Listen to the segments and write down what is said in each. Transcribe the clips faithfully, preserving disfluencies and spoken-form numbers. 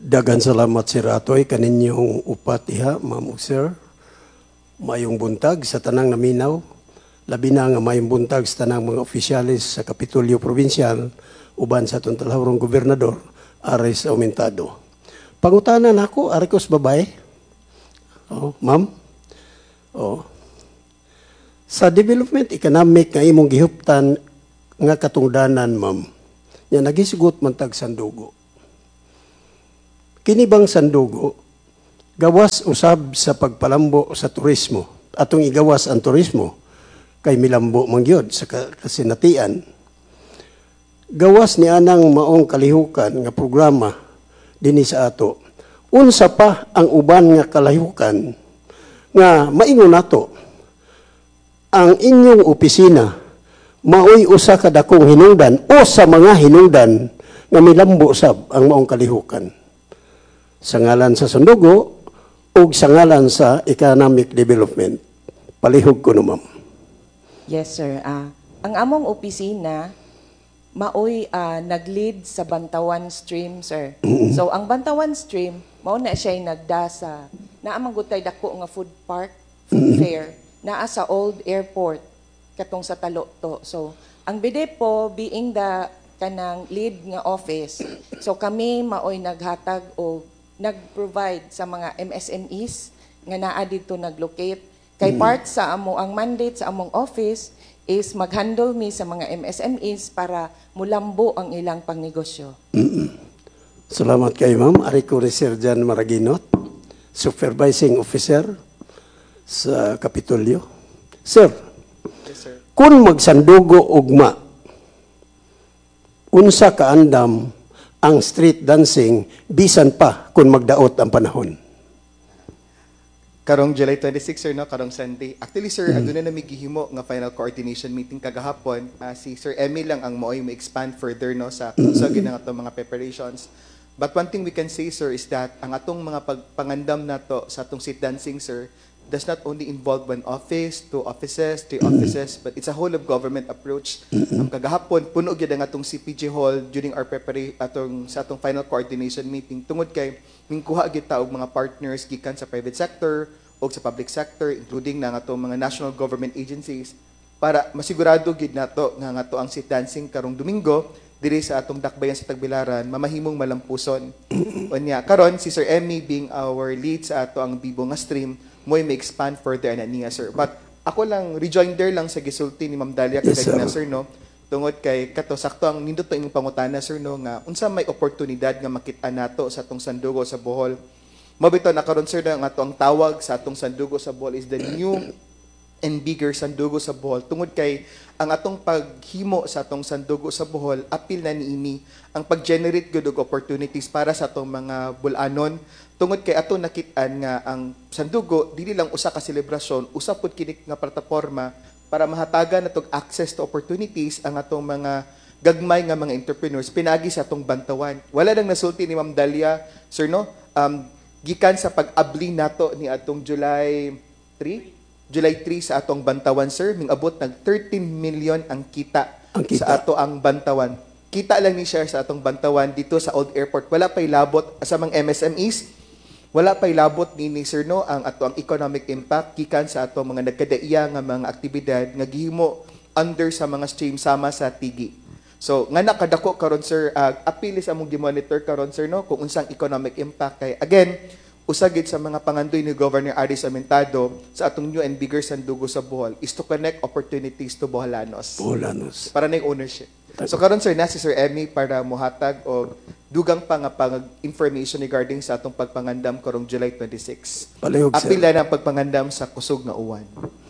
Dagan salamat Sir Atoy kaninyong upat iha, ma'am ug sir. Mayong buntag sa tanang naminaw. Labi na nga mayong buntag sa tanang mga opisyalis sa Kapitolyo Provincial uban sa atong talahurong gobernador Aris Aumentado. Pangutanan ako, ari ko sa babae. Oh, ma'am. Oh. Sa development economic nga imong gihuptan nga katungdanan, ma'am. Nya nagisugot man tag sandugo. Kini bang sandugo gawas usab sa pagpalambo sa turismo. Atong igawas ang turismo kay milambo man gyud sa kasinatian. Gawas ni anang maong kalihukan nga programa dinhi sa ato. Unsa pa ang uban nga kalihukan nga maingon nato ang inyong opisina maoy usa ka dakong hinungdan o sa mga hinungdan nga milambo sab ang maong kalihukan. Sa ngalan sa sandugo o sa ngalan sa economic development. Palihog ko no, ma'am. Yes, sir. Uh, ang among opisina, maoy uh, nag-lead sa Bantawan Stream, sir. So, ang Bantawan Stream, mao na siya nagda sa, naamangutay dako nga food park, food fair, naa sa old airport, katong sa Talokto. So, ang B D po, being the kanang lead nga office, so kami maoy naghatag o nag-provide sa mga M S M Es nga naa dito nag-locate. Kay part sa amo, ang mandate sa among office is mag-handle mi sa mga M S M Es para mulambo ang ilang pangnegosyo. Mm-mm. Salamat kay ma'am. Ari ko ni Sir Jan Maraginot, Supervising Officer sa Kapitolyo. Sir, yes, sir. Kung magsandugo ugma, unsa kaandam ang street dancing bisan pa kung magdaot ang panahon? Karong July twenty-sixth, sir, no? Karong Sunday. Actually, sir, mm-hmm. aduna na may gihimo nga final coordination meeting kagahapon. Uh, si Sir Emmy lang ang mo'y ma-expand further, no, sa kusagin ng atong mga preparations. But one thing we can say, sir, is that ang atong mga pagpangandam na to sa atong street dancing, sir, does not only involve one office, two offices, three offices, but it's a whole of government approach. Ang um, kagahapon, puno gyud ang atong C P G Hall during our preparation atong sa atong final coordination meeting. Tungod kay mingkuha gyud ta og mga partners gikan sa private sector o sa public sector, including na atong mga national government agencies, para masigurado gyud nato nga ato ang street dancing karong Domingo diri sa atong dakbayan sa Tagbilaran mamahimong malampuson. Unya karon si Sir Emmy being our lead sa ato ang Bibo nga stream mo'y may expand further na niya, sir. But ako lang, rejoinder lang sa gisulti ni Ma'am Dalia yes, na, sir, no? Tungod kay kato, sakto ang nindot to yung pangutana, sir, no? Nga, unsa may oportunidad nga makita nato sa atong sandugo sa Bohol. Mabito na karon, sir, na nga to ang tawag sa atong sandugo sa Bohol is the new and bigger sandugo sa Bohol. Tungod kay ang atong paghimo sa atong sandugo sa Bohol, apil na niini ang pag-generate good og opportunities para sa atong mga bulanon. Tungod kay ato nakitaan nga ang sandugo dili lang usa ka selebrasyon, usa pud kini nga plataporma para mahatagan natong access to opportunities ang atong mga gagmay nga mga entrepreneurs pinagi sa atong Bantawan. Wala nang nasulti ni Ma'am Dalia, sir, no? Um, gikan sa pag-abli nato ni atong July three, July three sa atong Bantawan, sir, mingabot nag thirteen million ang kita, ang kita sa ato ang Bantawan. Kita lang ni share sa atong Bantawan dito sa Old Airport. Wala pay labot sa mga M S M Es. Wala pay labot ni, ni sir, no, ang ato ang economic impact gikan sa ato mga nagkadaiya nga mga aktibidad nga gihimo under sa mga stream sama sa Tigi. So nga nakadako karon, sir, uh, apil sa among gi-monitor karon, sir, no, kung unsang economic impact kay again usagid sa mga pangandoy ni Governor Aris Aumentado sa atong new and bigger sandugo sa Bohol is to connect opportunities to Boholanos. Boholanos. Para na yung ownership. So karon, sir, na si Sir Emmy para muhatag o dugang pa nga pang information regarding sa atong pagpangandam karong July twenty-sixth. Palihog, sir. Apil na ang pagpangandam sa kusog nga uwan.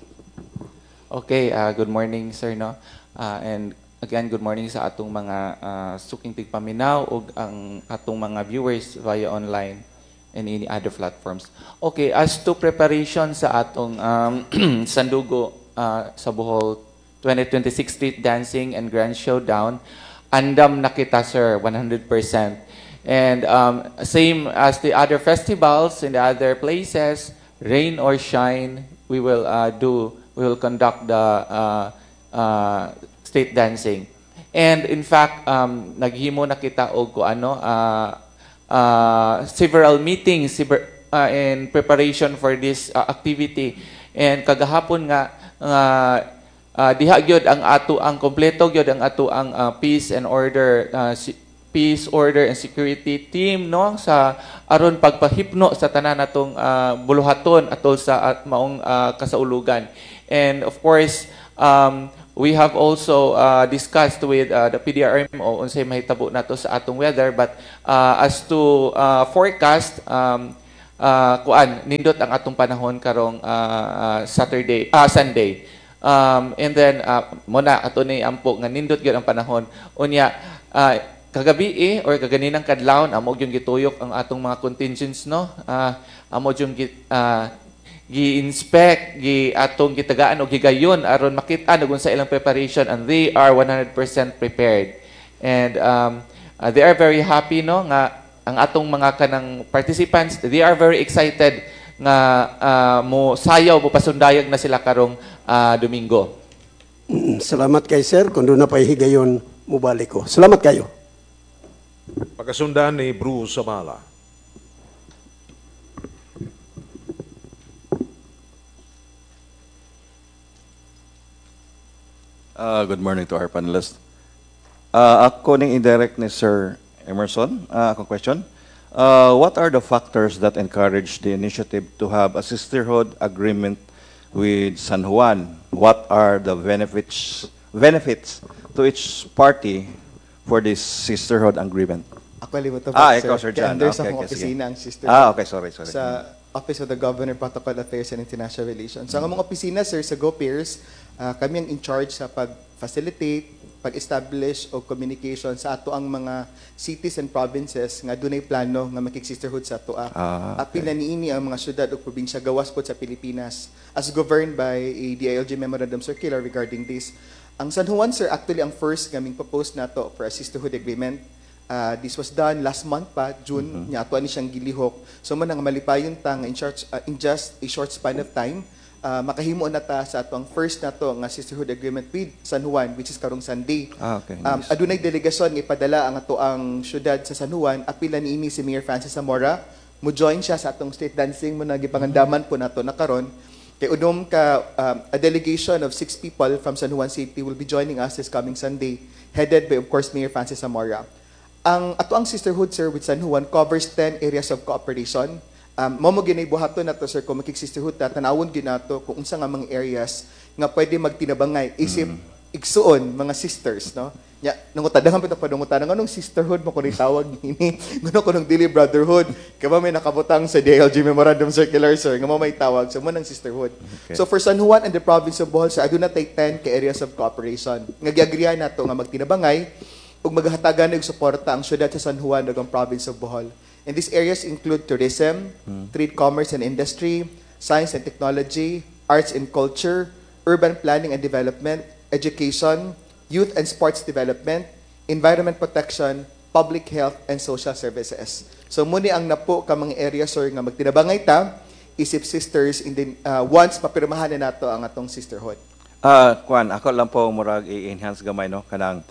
Okay, uh, good morning, sir, no? Uh, and again, good morning sa atong mga uh, suking tigpaminaw o ang atong mga viewers via online and any other platforms. Okay, as to preparation sa atong um, sandugo uh, sa Bohol twenty twenty-six Street Dancing and Grand Showdown, andam na kita, sir, one hundred percent. And um, same as the other festivals in the other places, rain or shine, we will uh, do, we will conduct the uh, uh, street dancing. And in fact, um, naghimo na kita og ko ano, uh, uh, several meetings sever- uh, in preparation for this uh, activity. And kagahapon nga nga uh, diha gyud ang ato ang kompleto gyud ang ato ang uh, peace and order uh, si- peace order and security team no sa aron pagpahipno sa tanan natong uh, buluhaton atol sa at maong uh, kasaulugan. And of course, um, we have also uh, discussed with uh, the P D R M O unsay mahitabo nato sa atong weather, but uh, as to uh, forecast, um, uh, kuan nindot ang atong panahon karong uh, uh, Saturday, ah Sunday. Um, and then uh, muna ato ni ampo nga nindot gyud ang panahon. Unya uh, kagabi eh, or kaganinang kadlawon amo gyud gituyok ang atong mga contingents no. Uh, amo gyud git uh, gi-inspect, gi atong gitagaan o gigayon aron makita nagun sa ilang preparation, and they are one hundred percent prepared. And um, uh, they are very happy no nga ang atong mga kanang participants, they are very excited nga uh, mo sayaw mo pasundayag na sila karong uh, Domingo. Salamat kay sir. Kung doon na pa'y higayon, mubalik ko. Salamat kayo. Pagkasundan ni Bruce Samala. Uh, good morning to our panelists. Uh, ako ning indirect ni Sir Emerson, uh, akong question. Uh, what are the factors that encourage the initiative to have a sisterhood agreement with San Juan? What are the benefits benefits to each party for this sisterhood agreement? Ako limot to Ah, sir. ikaw, Sir John. There's Okay, akong okay, sige. opisina ang sister. Ah, okay, sorry, sorry. Sa Office of the Governor, Protocol Affairs and International Relations. So, ang mga opisina, sir, sa GoPeers, uh, kami ang in charge sa pag-facilitate, pag-establish o communication sa ato ang mga cities and provinces nga dunay plano nga makik-sisterhood sa ato. Ah, okay. Apil na niini ang mga syudad o probinsya gawas po sa Pilipinas as governed by a D I L G Memorandum Circular regarding this. Ang San Juan, sir, actually ang first nga ming propose nato for a sisterhood agreement. Uh, this was done last month pa, June, mm-hmm. niya ato ani siyang gilihok. So man nga malipayon ta nga in, short, uh, in just a short span of time, uh, makahimo na ta sa atong first nato nga sisterhood agreement with San Juan, which is karong Sunday. Ah, okay, Um, nice. adunay delegasyon nga ipadala ang ato ang syudad sa San Juan, apila niini si Mayor Francis Zamora, mo join siya sa atong state dancing mo na gipangandaman po nato na karon. Kay udom ka um, a delegation of six people from San Juan City will be joining us this coming Sunday, headed by of course Mayor Francis Zamora. Ang ato ang sisterhood, sir, with San Juan covers ten areas of cooperation. Um, mo mo ginay buhaton nato, sir, kung makik-sisterhood ta, tanawon ginato kung unsa nga mga areas nga pwede magtinabangay isip mm. igsuon mga sisters, no? Ya, nangutadahan pito pa nangutadan nganong sisterhood mo kuno tawag nini, ngano kuno dili brotherhood. Kaya may nakabutang sa D I L G Memorandum Circular, sir, nga mo may tawag so mo nang sisterhood. Okay. So for San Juan and the province of Bohol, sir, aduna tay ten ka areas of cooperation. Nga giagrihan nato nga magtinabangay ug maghatagan og suporta ang syudad sa San Juan ug ang province of Bohol. And these areas include tourism, hmm. trade, commerce and industry, science and technology, arts and culture, urban planning and development, education, youth and sports development, environment protection, public health and social services. So muni ang napo ka mga areas sir nga magtinabangay ta isip sisters in the uh, once mapirmahan na nato ang atong sisterhood. Ah, uh, kuan ako lang po murag i-enhance gamay no kanang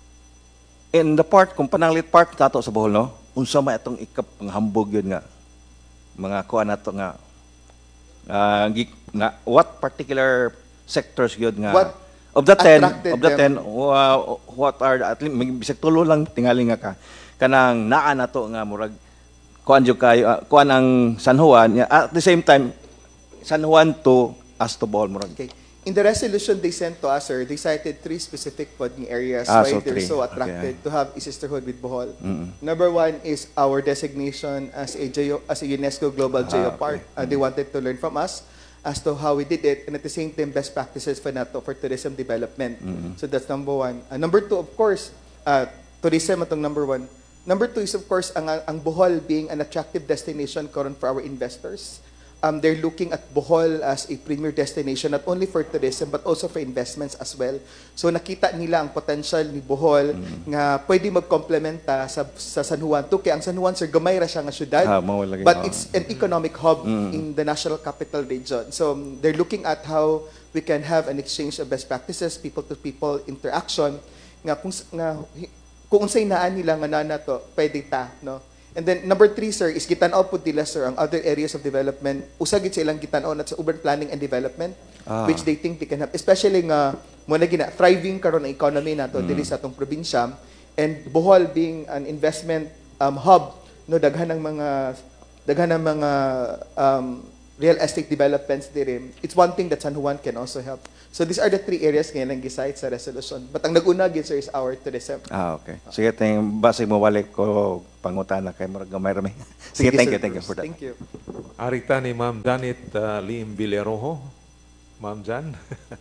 in the part, kung pananglit part nato sa Bohol, no? Unsa may atong ikap ang hambog yun nga. Mga kuha nato nga, uh, nga, what particular sectors yun nga, What of the ten, attracted of the ten, them? uh, what are, the, at least, may bisag tulo lang tingali nga ka, kanang naa nato nga, murag, kuhan yun kayo, uh, kuhan ang San Juan, at the same time, San Juan to as to Bohol, murag. Okay. In the resolution they sent to us, sir, they cited three specific pudging areas Ah, why so they're three. so Okay, attracted ah. to have a sisterhood with Bohol. Mm-mm. Number one is our designation as a Geo, as a UNESCO Global Ah, Geopark. okay. Uh, they wanted to learn from us as to how we did it, and at the same time, best practices for NATO for tourism development. Mm-mm. So that's number one. Uh, number two, of course, uh, tourism atong number one. Number two is, of course, ang, ang Bohol being an attractive destination karon for our investors. Um, they're looking at Bohol as a premier destination, not only for tourism, but also for investments as well. So nakita nila ang potential ni Bohol mm-hmm. nga pwede mag-complementa sa, sa San Juan. To, kaya ang San Juan, sir, gamay ra siya nga syudad, Ah, mawala kayo. but Ah. it's an economic hub Mm. in the national capital region. So um, they're looking at how we can have an exchange of best practices, people-to-people interaction, nga kung, nga, kung unsay naan nila nga nana to, pwede ta, no? And then number three, sir, is gitanaw po nila, sir, ang other areas of development. Usagit sa ilang gitanaw na sa urban planning and development, Ah. which they think they can help. Especially nga, muna gina, thriving karon ang economy nato dili sa atong probinsya. And Bohol being an investment um, hub, no, daghan ng mga daghan ng mga um, real estate developments dire. It's one thing that San Juan can also help. So these are the three areas ngayon lang gisite sa resolution. But ang nag-una gid, sir, is our tourism. Ah, okay. Sige, ting base mo walik ko pangutana kay murag gamay rami. Sige, thank sir, you, thank you Bruce. for that. Thank you. Arita ni Ma'am Janet uh, Lim Villarojo. Ma'am Jan.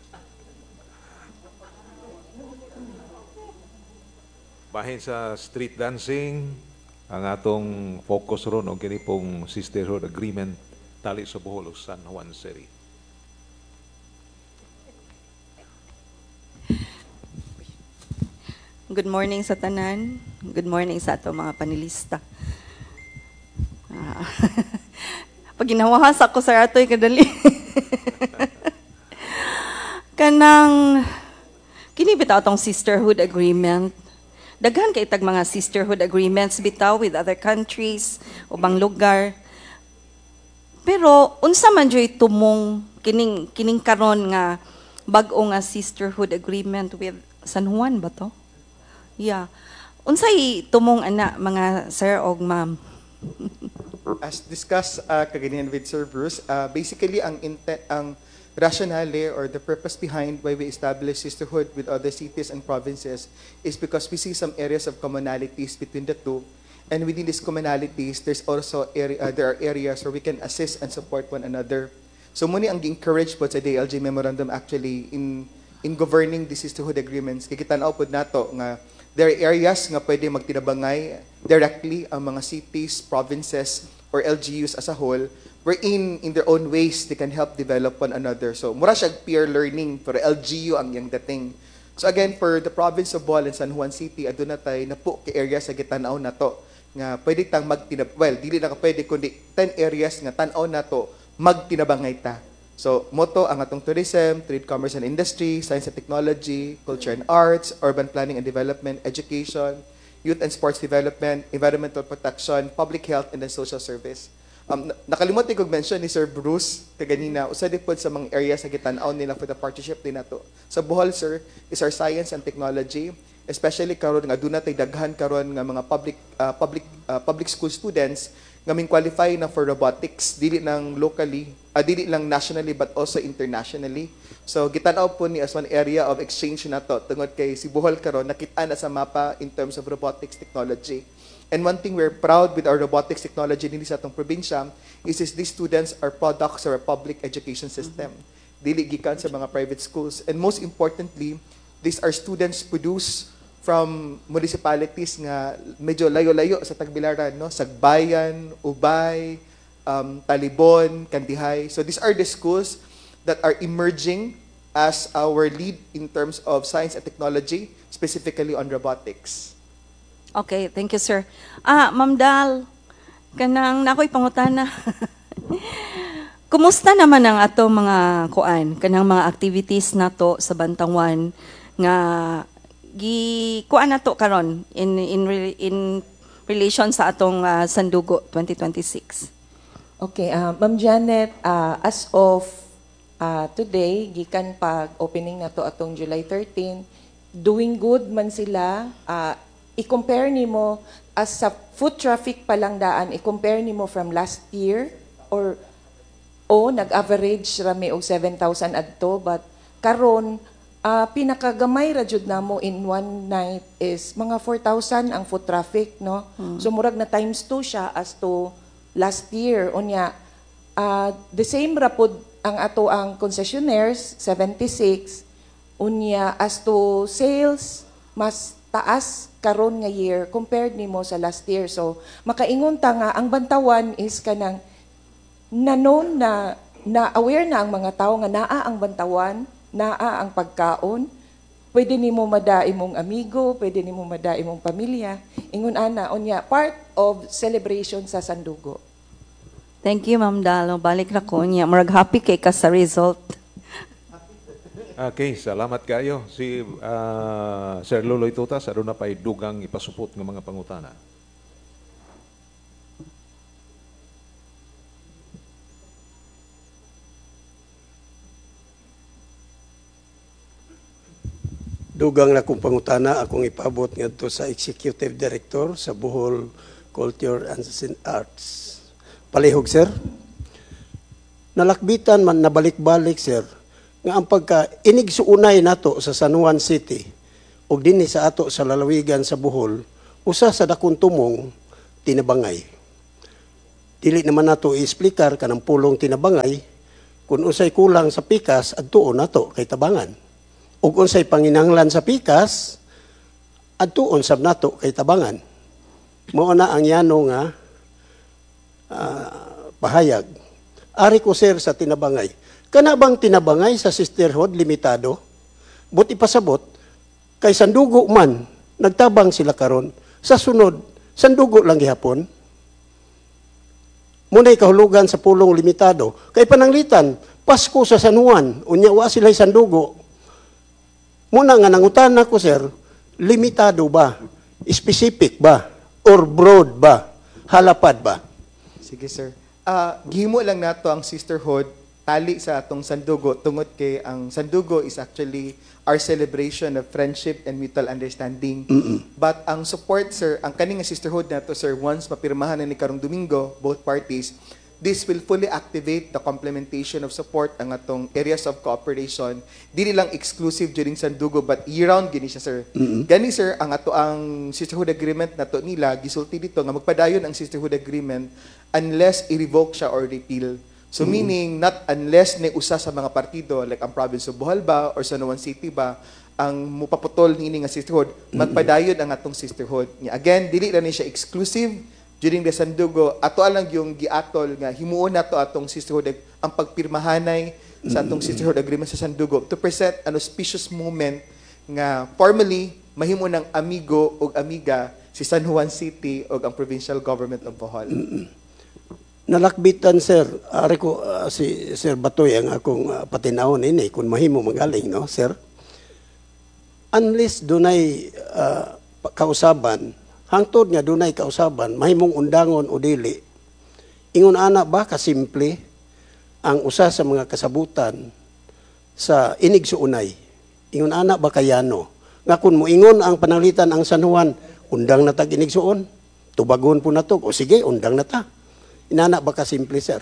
Bahin sa street dancing, ang atong focus ron o kini pong sisterhood agreement tali sa Bohol ug San Juan City. Good morning sa tanan. Good morning sa ato mga panelista. Ah, pag ginawahas ako sa ato'y kadali. Kanang, kini bitaw tong sisterhood agreement. Daghan kay tag mga sisterhood agreements bitaw with other countries, ubang lugar. Pero, unsa man dyo'y tumong kining, kining karon nga bag-o nga sisterhood agreement with San Juan ba to? Yeah. Unsay tumong ana mga sir og ma'am? As discussed uh, kaganihan with Sir Bruce, uh, basically ang intent, ang rationale or the purpose behind why we establish sisterhood with other cities and provinces is because we see some areas of commonalities between the two, and within these commonalities, there's also area, uh, there are areas where we can assist and support one another. So muni ang encourage po sa D L G memorandum actually in in governing the sisterhood agreements. Kikitanaw po nato nga there are areas nga pwede magtinabangay directly ang mga cities, provinces, or L G Us as a whole, wherein in their own ways they can help develop one another. So mura siya peer learning for L G U ang yang dating. So again, for the province of Bohol and San Juan City, adun na tayo na po kay areas sa gitanaw na to nga pwede tang magtinab well, dili na ka pwede kundi ten areas nga tan-aw na to magtinabangay ta. So, motto ang atong tourism, trade, commerce and industry, science and technology, culture and arts, urban planning and development, education, youth and sports development, environmental protection, public health, and then social service. Um, na- nakalimutan ko mention ni Sir Bruce kaganina, usa di pod sa mga area sa gitanaw nila for the partnership din nato. Sa Bohol, sir, is our science and technology, especially karon nga aduna tay daghan karon nga mga public uh, public uh, public school students nga min qualify na for robotics dili nang locally, uh, dili lang nationally but also internationally. So gitanaw po ni as one area of exchange nato tungod kay si Bohol karon nakita na sa mapa in terms of robotics technology. And one thing we're proud with our robotics technology din sa atong probinsya is, is these students are products of our public education system. Dili gikan sa mga private schools. And most importantly, these are students produced from municipalities nga medyo layo-layo sa Tagbilaran, no? Sagbayan, Ubay, um, Talibon, Kandihay. So these are the schools that are emerging as our lead in terms of science and technology, specifically on robotics. Okay, thank you sir. Ah, Ma'am Dal, kanang nakoy pangutana. Kumusta naman ang ato mga kuan, kanang mga activities nato sa Bantawan nga gi kuan nato karon in in re- in relation sa atong uh, Sandugo twenty twenty-six? Okay, uh, Ma'am Janet, uh, as of uh, today, gikan pag opening na to atong July thirteenth, doing good man sila. Uh, i-compare nimo as sa foot traffic pa lang daan, i-compare nimo from last year or o nag-average rami og seven thousand adto, but karon uh, pinakagamay ra jud namo in one night is mga four thousand ang foot traffic, no? Hmm. So murag na times two siya as to last year. Unya, uh, the same rapod ang ato ang concessionaires, seventy-six. Unya, as to sales, mas taas karon nga year compared nimo sa last year. So, makaingon ta nga, ang Bantawan is kanang nanon na, na aware na ang mga tao nga naa ang Bantawan, naa ang pagkaon, pwede nimo mada imong amigo, pwede nimo mada imong pamilya. Ingon ana, unya, part of celebration sa Sandugo. Thank you, Ma'am Dalo. Balik na ko niya. Murag happy kay ka sa result. Okay, salamat kayo. Si uh, Sir Luloy Tutas, aduna pay dugang ipasupot ng mga pangutana. Dugang na kong pangutana akong ipabot ngadto sa Executive Director sa Bohol Culture and Arts. Palihog, sir. Nalakbitan man nabalik-balik, sir, nga ang pagka inigsuunay nato sa San Juan City ug dinhi sa ato sa lalawigan sa Bohol, usa sa dakong tumong tinabangay. Dili naman nato i-explicar kanang pulong tinabangay kung usay kulang sa pikas adtuon nato kay tabangan. Ug unsay panginahanglan sa pikas adtuon sab nato kay tabangan. Mao na ang yano nga uh, pahayag. Ari ko, sir, sa tinabangay. Kana bang tinabangay sa sisterhood limitado? But ipasabot kay sandugo man nagtabang sila karon, sa sunod sandugo lang gihapon. Muna'y kahulugan sa pulong limitado. Kay pananglitan, Pasko sa San Juan, unya wa sila'y sandugo. Muna nga nangutan ko, sir, limitado ba? Specific ba? Or broad ba? Halapad ba? Sige, sir. Ah, gihimo lang nato ang sisterhood tali sa atong sandugo tungod kay ang sandugo is actually our celebration of friendship and mutual understanding. Mm-mm. But ang support, sir, ang kaning nga sisterhood nato, sir, once mapirmahan na ni karong Domingo, both parties, this will fully activate the complementation of support ang atong areas of cooperation. Dili lang exclusive during sandugo but year-round gini siya, sir. Mm-mm. Gani, sir, ang ato ang sisterhood agreement nato nila gisulti dito nga magpadayon ang sisterhood agreement unless i-revoke siya or repeal. So meaning not unless ni usa sa mga partido like ang province of Bohol ba or San Juan City ba ang mupaputol nini nga sisterhood, magpadayon ang atong sisterhood. Again, dili ra ni siya exclusive during the sandugo. Ato lang yung giatol nga himuon nato atong sisterhood ang pagpirmahanay sa atong sisterhood agreement sa sandugo to present an auspicious moment nga formally mahimo ng amigo o amiga si San Juan City o ang provincial government of Bohol. Nalakbitan, sir. Ari ko uh, si Sir Batoy ang akong uh, patinawon ini kung mahimo magaling, no, sir? Unless dunay uh, kausaban, hangtod nga dunay kausaban, mahimong undangon o dili. Ingon ana ba kasimple ang usa sa mga kasabutan sa inigsuunay? Ingon ana ba kayano? Nga kun mo ingon ang pananglitan ang San Juan, undang na tag inigsuon. Tubagon po na to. O sige, undang na ta. Inana ba ka simple, sir?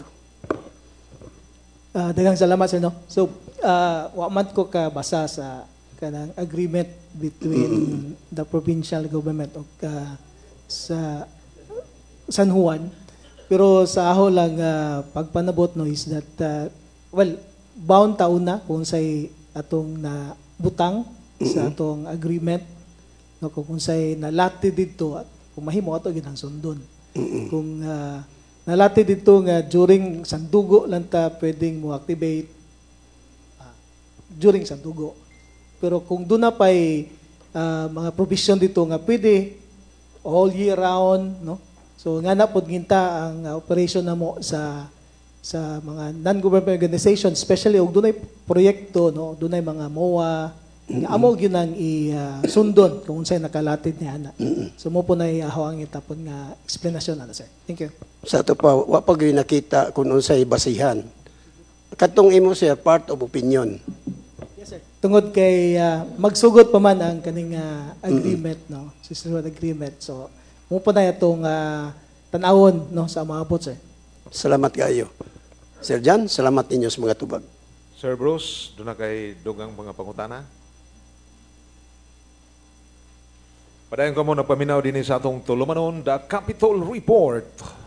Uh, daghang salamat, sir, no? So, uh, wa man ko ka basa sa kanang agreement between mm-hmm. the provincial government o uh, sa San Juan. Pero sa aho lang uh, pagpanabot, no, is that, uh, well, bound taon na kung say atong na butang mm-hmm. sa atong agreement, no, kung say nalati dito at kung mahimo ato ginang sundon. Mm-hmm. Kung uh, nalati dito nga during sandugo lang ta pwedeng mo activate uh, during sandugo. Pero kung doon na pa'y uh, mga provision dito nga pwede all year round, no? So nga na pod ginta ang uh, operation na mo sa sa mga non-government organization, especially og dunay proyekto, no, dunay mga M O A, nga amo gyud nang i-sundon uh, kung unsay nakalatid niya ana. So mo po na ihaw ang itapon nga explanation ana, sir. Thank you. Sa ato pa, wa pa gyud nakita kung unsay basihan. Katong imo, sir, part of opinion. Yes, sir. Tungod kay uh, magsugod pa man ang kaning uh, agreement, mm-hmm. no, sisterhood agreement. So mo po na itong uh, tan-awon, no, sa mga bot, sir. Salamat kayo. Sir Jan, salamat ninyo sa mga tubag. Sir Bruce, doon na kay dugang mga pangutana. Padayon ko muna paminaw din sa atong tulumanon, the Capitol Report.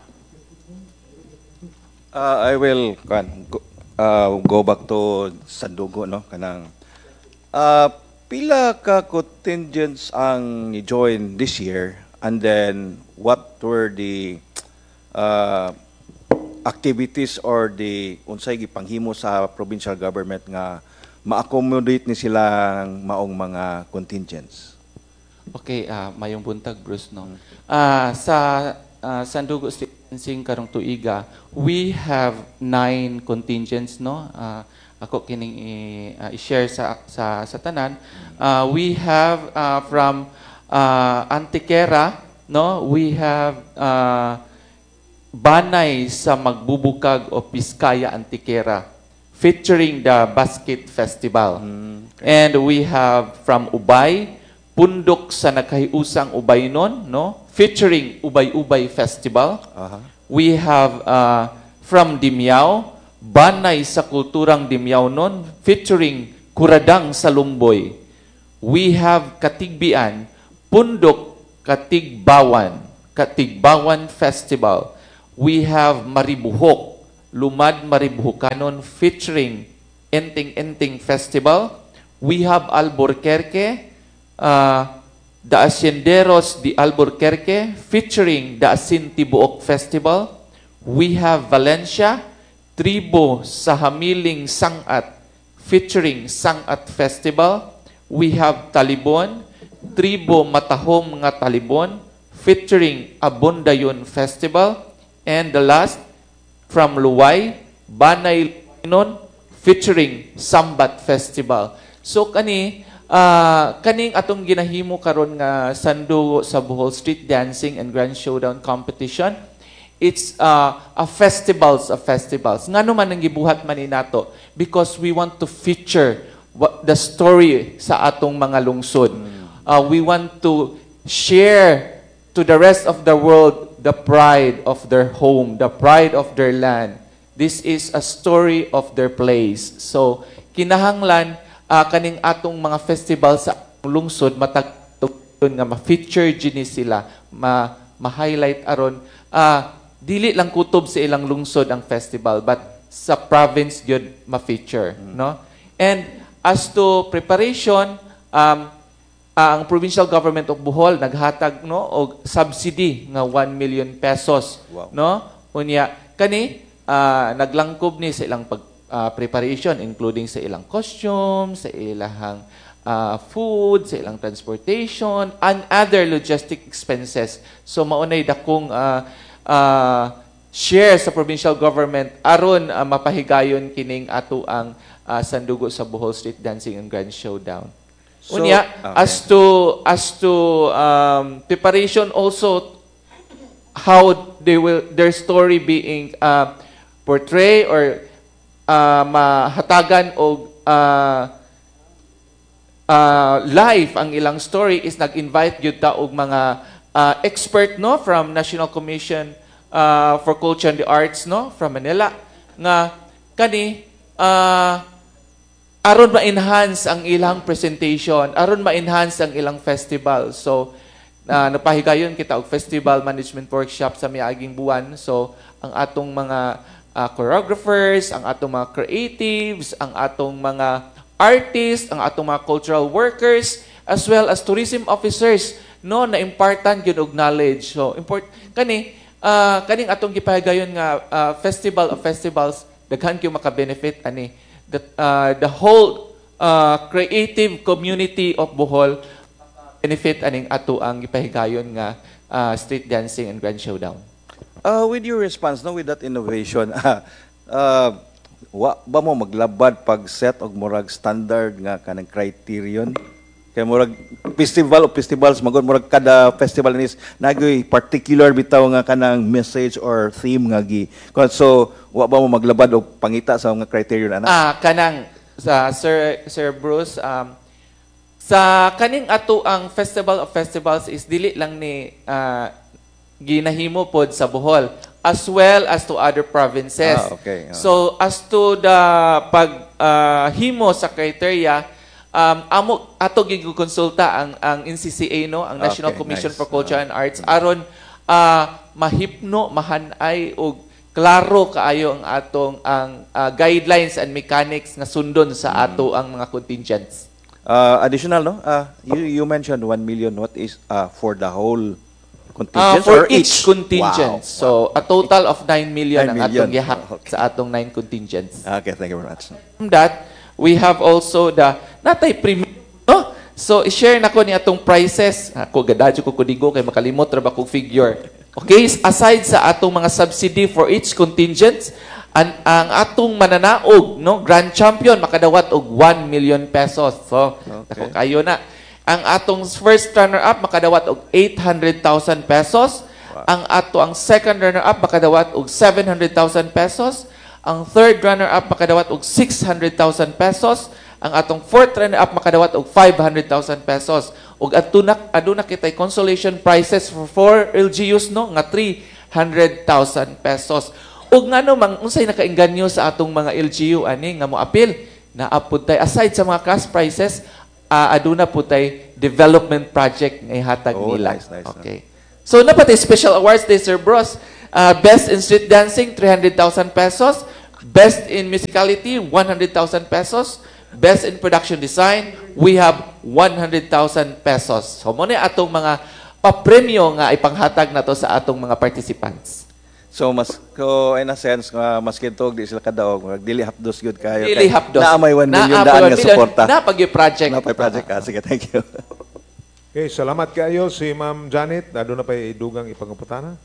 Uh, I will kan, go, uh, go back to Sandugo, no, kanang uh, pila ka contingents ang ni-join this year, and then what were the uh, activities or the unsay gipanghimo sa provincial government nga ma-accommodate ni silang maong mga contingents? Okay, uh, mayong buntag, Bruce, no? Uh, sa uh, Sandugo State Fencing karong tuiga, we have nine contingents, no? Uh, ako kining uh, i-share sa sa sa tanan. Uh, we have uh, from uh, Antiquera, no? We have uh, Banay sa Magbubukag o Piskaya Antiquera. featuring the Basket Festival. And we have from Ubay, Pundok sa Nagkahiusang Ubaynon, no? Featuring Ubay-Ubay Festival. Aha. We have uh, from Dimyao, Banay sa Kulturang Dimyao nun, featuring Kuradang sa Lumboy. We have Katigbian, Pundok Katigbawan, Katigbawan Festival. We have Maribuhok, Lumad Maribuhukanon, featuring Enting Enting Festival. We have Alburquerque, uh, The Hacienderos de Alburquerque, featuring the Asintibuok Festival. We have Valencia, Tribo sa Hamiling Sangat, featuring Sangat Festival. We have Talibon, Tribo Matahom nga Talibon, featuring Abundayon Festival. And the last, from Luway, Banay Luwaynon, featuring Sambat Festival. So kani uh, kaning atong ginahimo karon nga sandugo sa Bohol Street Dancing and Grand Showdown Competition, it's uh, a festivals of festivals. Ngano man ang gibuhat man ni nato? Because we want to feature what, the story sa atong mga lungsod. Uh, we want to share to the rest of the world the pride of their home, the pride of their land. This is a story of their place. So kinahanglan Uh, kaning atong mga festival sa lungsod matagtugton nga ma-feature gini sila, ma ma-highlight aron uh, dili lang kutob sa ilang lungsod ang festival but sa province gyud ma-feature, mm. no? And as to preparation, um uh, ang provincial government of Bohol naghatag no og subsidy nga one million pesos, wow. no? Unya kani uh, naglangkob ni sa ilang pag Uh, preparation, including sa ilang costume, sa ilang uh, food, sa ilang transportation, and other logistic expenses. So maunay dakong uh, uh, share sa provincial government aron uh, mapahigayon kining ato ang uh, sandugo sa Bohol Street Dancing and Grand Showdown. So, Unya, okay. as to as to um, preparation also, how they will their story being uh, portrayed or Uh, mahatagan o uh, uh, live ang ilang story is nag-invite gyud ta og mga uh, expert no from National Commission uh, for Culture and the Arts no from Manila nga kani uh, aron ma-enhance ang ilang presentation, aron ma-enhance ang ilang festival. So uh, napahigayon kita og festival management workshop sa miaging buwan. So ang atong mga Uh, choreographers, ang atong mga creatives, ang atong mga artists, ang atong mga cultural workers, as well as tourism officers, no, na impartan gyud og knowledge. So, import kani uh, kaning atong gipahigayon nga uh, festival of festivals, daghan gyud maka-benefit ani the uh, the whole uh, creative community of Bohol benefit aning ato ang gipahigayon nga uh, street dancing and Grand Showdown. Uh, with your response, no, with that innovation, uh, uh, wa ba mo maglabad pag set og murag standard nga kanang criterion? Kay murag festival o festivals, magod murag kada festival is nagoy particular bitaw nga kanang message or theme nga gi. So, wa ba mo maglabad og pangita sa mga criterion ana? Ah, kanang sa Sir Sir Bruce, um, sa kaning ato ang Festival of Festivals is dili lang ni uh, ginahimo pod sa Bohol as well as to other provinces. Ah, okay. Uh. So as to the pag uh, himo sa criteria, um amo ato gigukonsulta ang ang N C C A no, ang National Okay, Commission nice. for Culture Uh. and Arts aron uh, mahipno, mahanay og klaro kaayo ang atong ang uh, guidelines and mechanics nga sundon sa ato ang mga contingents. Uh, additional, no? Uh, you, you mentioned one million. What is uh, for the whole Uh, contingent for or each each? contingent. Wow. So, a total of nine million Nine ang atong million. gihak Oh, okay. sa atong nine contingents. Okay, thank you very much. From that, we have also the natay premium, no? So, i-share nako ni atong prices. Ako gadadyo ko kudigo kay makalimot ra ba kog figure. Okay, aside sa atong mga subsidy for each contingent, ang, ang atong mananaog, no, grand champion makadawat og one million pesos. So, Okay. ako kayo na. Ang atong first runner-up makadawat og eight hundred thousand pesos. Ang ato ang second runner-up makadawat og seven hundred thousand pesos. Ang third runner-up makadawat og six hundred thousand pesos. Ang atong fourth runner-up makadawat og five hundred thousand pesos. Ug aduna aduna kitay consolation prizes for four L G Us no nga three hundred thousand pesos. Ug ngano mang unsay nakainganyo sa atong mga L G U ani nga moapil? Naapod tay aside sa mga cash prizes, uh, aduna po tay development project nga ihatag Oh, nila. nice, nice, Okay. So napati special awards day Sir Bros. Uh, Best in street dancing three hundred thousand pesos. Best in musicality one hundred thousand pesos. Best in production design we have one hundred thousand pesos. So mo ni atong mga papremyo nga ipanghatag nato sa atong mga participants. So mas ko in a sense nga mas kitog di sila kadaog dili hapdos gyud kayo. Dili kay hapdos. Naamay one million Naapay daan one nga million. suporta. Napag yung project. Napay project ka. Sige, thank you. Okay, salamat kayo si Ma'am Janet. Ado na pa idugang ipangaputana.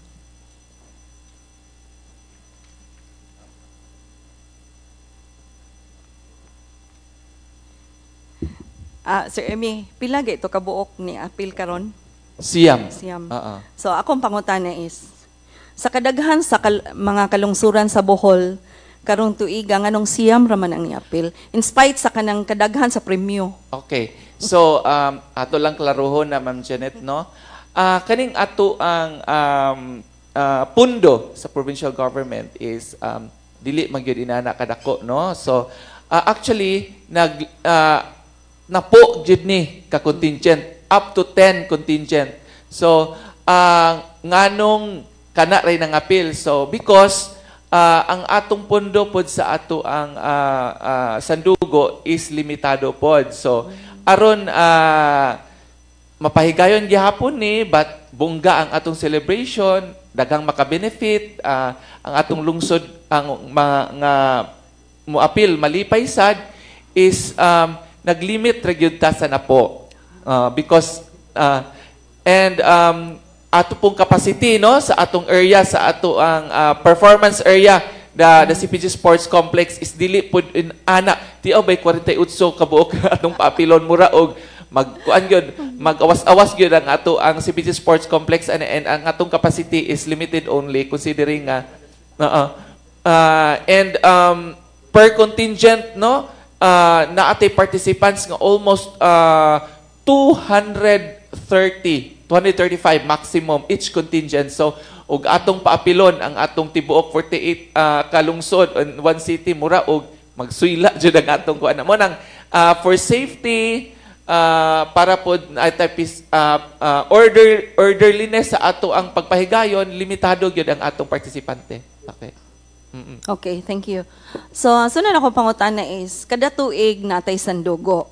Ah, Sir Emmy, pila gyud ito kabuok ni apil karon? Siyam. Siyam. Oo. So akong pangutana is sa kadaghan sa kal- mga kalungsuran sa Bohol karong tuiga nganong siyam ra man ang iapil in spite sa kanang kadaghan sa premyo. Okay. So, um, ato lang klaruhon na Ma'am Janet, no? Ah, kaning ato ang um, ah, pundo sa provincial government is um, dili magyud inana kadako, no? So, ah, actually nag ah, napo jud ni ka contingent up to ten contingent. So, ang nganong kana ray nang appeal. So, because ah, ang atong pondo pod sa ato ang ah, ah, sandugo is limitado pod. So, aron ah, mapahigayon gihapon ni but bungga ang atong celebration, daghang maka-benefit, ah, ang atong lungsod ang mga nga moapil malipay sad is um, naglimit ra gyud ta sa napo. Ah, because ah, and um, ato pong capacity no sa atong area sa ato ang ah, performance area the the C P G Sports Complex is dili pud in ana ti bay forty-eight kabuok atong paapilon mura og magkuan gyud mag-awas-awas gyud ang ato ang C P G Sports Complex and, and ang atong capacity is limited only considering nga uh, uh, and um, per contingent no uh, na atay participants nga almost uh, two hundred thirty two hundred thirty-five maximum each contingent. So og atong paapilon ang atong tibuok forty-eight uh, kalungsod in one city mura og magsuyla jud ang atong kuan mo nang uh, for safety uh, para pod ay types uh, uh, order orderliness sa ato ang pagpahigayon limitado gyud ang atong partisipante. Okay. Mm-mm. Okay, thank you. So, sunod ako pangutana is kada tuig natay sandugo.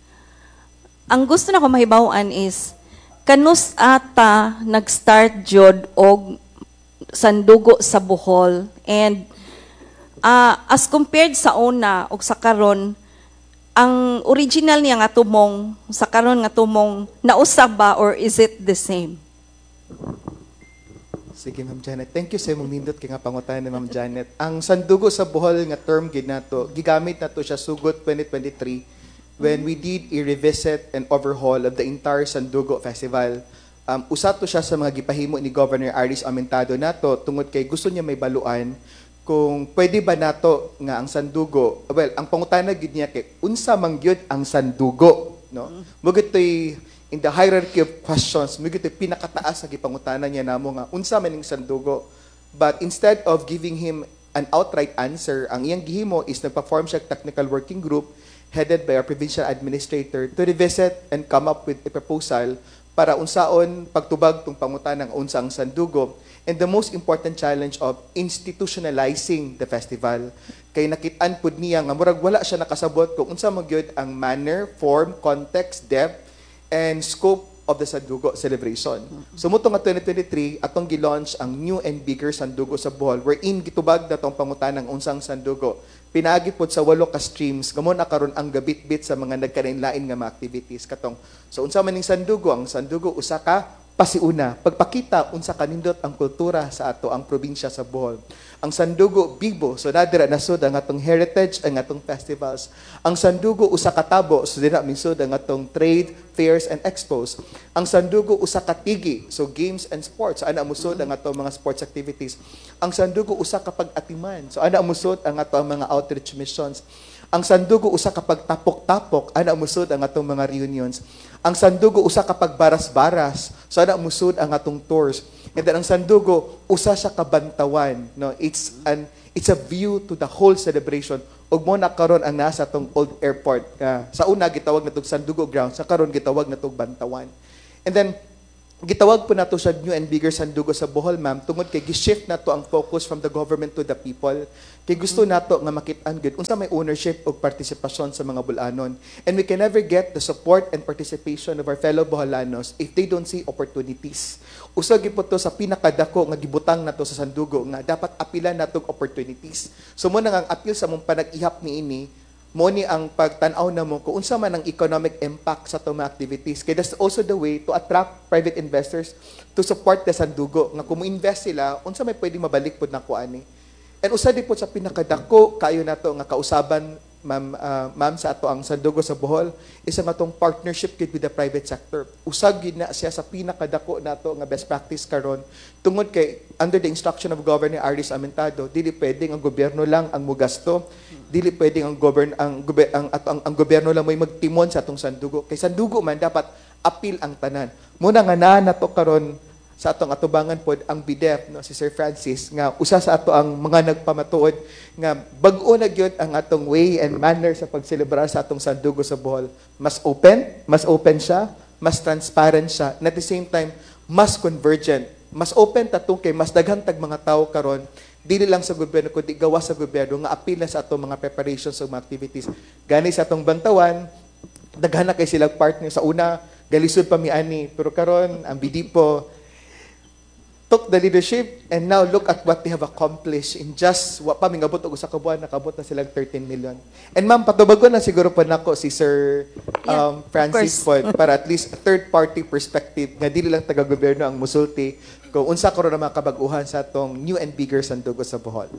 Ang gusto na ko mahibaw-an is kanus ata nag-start jud og sandugo sa Bohol and uh, as compared sa una og sa karon ang original niya nga tumong sa karon nga tumong nausab ba or is it the same? Sige, Ma'am Janet. Thank you sa imong nindot kay nga pangutan ni Ma'am Janet. Ang sandugo sa Bohol nga term gid nato, gigamit nato siya sugod twenty twenty-three when we did a revisit and overhaul of the entire Sandugo Festival. Um, usa to siya sa mga gipahimo ni Governor Aris Amentado nato tungod kay gusto niya may baluan kung pwede ba nato nga ang sandugo, well, ang pangutana gid niya kay unsa man gyud ang sandugo, no? Mugit toy in the hierarchy of questions, mugit toy pinakataas sa gipangutana niya namo nga unsa man ning sandugo. But instead of giving him an outright answer, ang iyang gihimo is nagpa-form siya technical working group headed by our provincial administrator to revisit and come up with a proposal para unsaon pagtubag tong pangutanang unsa ang sandugo, and the most important challenge of institutionalizing the festival. Kay nakit-an pud niya nga murag wala siya nakasabot kung unsa man gyud ang manner, form, context, depth, and scope of the Sandugo celebration. So muto nga twenty twenty-three atong gi-launch ang new and bigger Sandugo sa Bohol wherein gitubag na tong pangutanang unsang sandugo. Pinaagi pod sa walo ka streams ngamo na karon ang gabit-bit sa mga nagkalain-lain nga mga activities katong. So unsa man ning sandugo? Ang sandugo usa ka Pasiuna, pagpakita unsa kanindot ang kultura sa ato ang probinsya sa Bohol. Ang Sandugo Bibo, so nadira nasod ang atong heritage, ang atong festivals. Ang Sandugo usa ka tabo, so dira minsod ang atong trade, fairs and expos. Ang Sandugo usa ka tigi, so games and sports, ana musod ang atong mga sports activities. Ang Sandugo usa ka pag-atiman, so ana musod ang atong mga outreach missions. Ang Sandugo usa ka pagtapok-tapok, ana musod ang atong mga reunions. Ang Sandugo usa ka pagbaras-baras, so ana musod ang atong tours. And then ang Sandugo usa siya ka bantawan, no? It's an it's a view to the whole celebration. Ug mo na karon ang nasa atong old airport. Uh, sa una gitawag natong Sandugo ground, sa karon gitawag natong bantawan. And then gitawag po nato sa new and bigger Sandugo sa Bohol, ma'am, tungod kay gi-shift nato ang focus from the government to the people. Kay gusto nato nga makit-an gid unsa may ownership o partisipasyon sa mga Bulanon. And we can never get the support and participation of our fellow Boholanos if they don't see opportunities. Usa gid po to sa pinakadako nga gibutang nato sa Sandugo nga dapat apilan natong opportunities. So mo nang ang appeal sa mong panag-ihap niini, mo ni ang pagtan-aw na mo kung unsa man ang economic impact sa itong mga activities. Kaya that's also the way to attract private investors to support the Sandugo. Nga kung mo-invest sila, unsa may pwede mabalik po na kuani. And usa di po sa pinakadako kayo na to nga kausaban, ma'am, uh, ma'am sa ato ang Sandugo sa Bohol, isa nga tong partnership with the private sector. Usag gid na siya sa pinakadako nato nga best practice karon tungod kay under the instruction of Governor Aris Amentado, dili pwedeng ang gobyerno lang ang mugasto, dili pwedeng ang govern ang ang ato ang, ang gobyerno lang may magtimon sa atong Sandugo. Kay Sandugo man dapat apil ang tanan. Muna nga na nato karon sa atong atubangan pod ang B D E F, no, si Sir Francis, nga usa sa ato ang mga nagpamatuod nga bag-o na gyud ang atong way and manner sa pagselebrar sa atong Sandugo sa Bohol. Mas open, mas open siya, mas transparent siya, and at the same time mas convergent. Mas open tatong kay mas daghang tag mga tawo karon dili lang sa gobyerno kundi gawas sa gobyerno nga apil na sa atong mga preparations sa mga activities. Gani sa atong Bantawan, daghan na kay silang partner sa una, galisod pa miani, pero karon ang B D po took the leadership and now look at what they have accomplished in just wa pa mingabot og usa ka buwan, nakabot na silang thirteen million. And ma'am, patubagon na siguro pa nako si Sir um, Yeah, Francis po para at least a third party perspective nga dili lang taga gobyerno ang musulti kung unsa karon ang mga kabaguhan sa atong new and bigger Sandugo sa Bohol.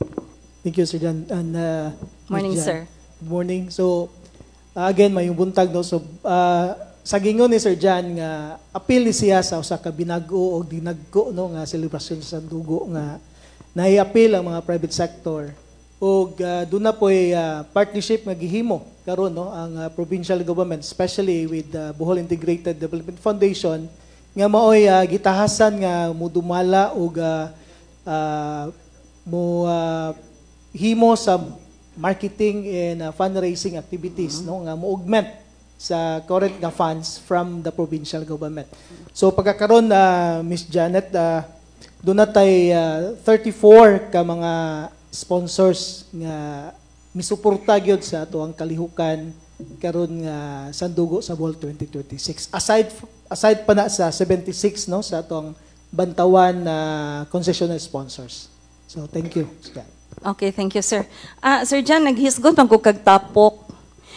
Thank you, Sir Jan. And, uh, Miz Morning, Jan. sir. Good morning. So, uh, again, may buntag, no? So, uh, sa gingon ni Sir Jan nga apil ni siya sa usa ka binago o dinagko no nga selebrasyon sa Sandugo nga nai-apil ang mga private sector ug uh, doon na po'y uh, partnership nga gihimo karon no ang uh, provincial government especially with the uh, Bohol Integrated Development Foundation nga maoy uh, gitahasan nga mudumala ug uh, uh, mo uh, himo sa marketing and uh, fundraising activities no nga mo-augment sa current nga funds from the provincial government. So pagkakaroon na uh, Miss Janet, uh, doon na tay uh, thirty-four ka mga sponsors nga misuporta gyud sa ato ang kalihukan karon nga Sandugo sa Bohol twenty twenty-six. Aside aside pa na sa seventy-six no sa atong Bantawan na uh, concessional sponsors. So thank you. Okay, thank you, sir. Ah, Sir Jan, naghisgot man ko kag tapok.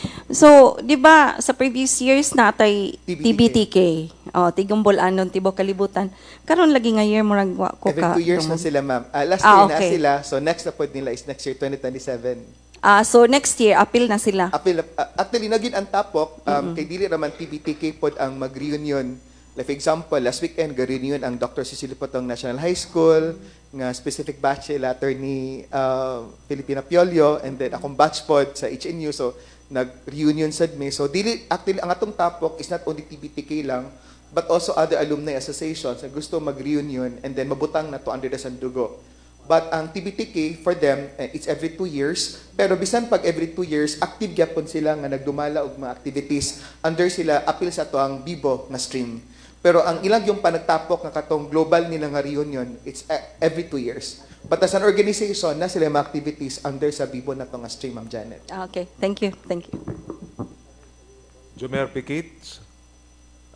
So, di ba sa previous years natay T B T K. T B T K, oh, Tigong Bulanon, Tibo Kalibutan. Karon lagi nga year murag wa ko Every ka. two years na tumon. sila, ma'am. Uh, last Ah, year na okay. sila, so next na po nila is next year, twenty twenty-seven. Ah, so next year appeal na sila. Apil, uh, actually, naging ang tapok, um, kay dili naman T B T K pod ang mag-reunion. Like for example, last weekend, ga-reunion ang Doctor Cecilio Potong National High School, nga specific batch sila, attorney uh, Filipina Piolio, and then akong batch pod sa H N U, so nag-reunion sad me. So, dili, actually, ang atong tapok is not only T B T K lang, but also other alumni associations na gusto mag-reunion and then mabutang na to under the Sandugo. But ang T B T K, for them, eh, it's every two years. Pero bisan pag every two years, active gyapon sila nga nagdumala og mga activities. Under sila, apil sa to ang Bibo na stream. Pero ang ilang yung panagtapok nga katong global nila nga reunion, it's eh, every two years. But as an organization, na sila mga activities under sa Bibo na to nga stream, Ma'am Janet. Ah, okay, thank you. Thank you. Jumer Piquet,